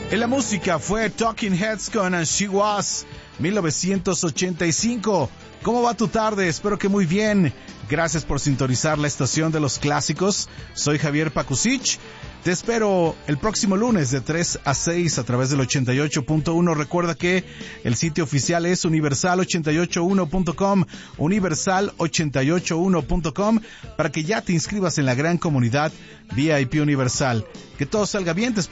En la música fue Talking Heads con She Was, 1985. ¿Cómo va tu tarde? Espero que muy bien. Gracias por sintonizar la estación de los clásicos. Soy Javier Pakusich. Te espero el próximo lunes de 3 a 6 a través del 88.1. Recuerda que el sitio oficial es universal881.com, universal881.com, para que ya te inscribas en la gran comunidad VIP Universal. Que todo salga bien.